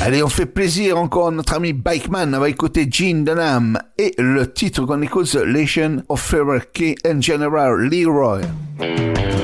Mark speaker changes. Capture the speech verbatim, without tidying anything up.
Speaker 1: Allez, on fait plaisir encore à notre ami Bikeman. On va écouter Gene Dunham et le titre qu'on écoute, The Legend of Ferrer K and General Leroy.